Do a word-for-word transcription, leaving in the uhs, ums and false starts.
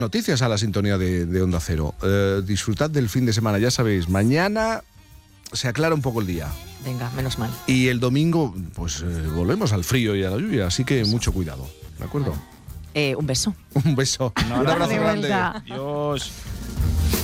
Noticias a la sintonía de, de Onda Cero. Eh, disfrutad del fin de semana, ya sabéis, mañana se aclara un poco el día. Venga, menos mal. Y el domingo, pues eh, volvemos al frío y a la lluvia, así que mucho cuidado, ¿de acuerdo? Eh, un beso. Un beso. No, un no, abrazo de grande. vuelta. Dios.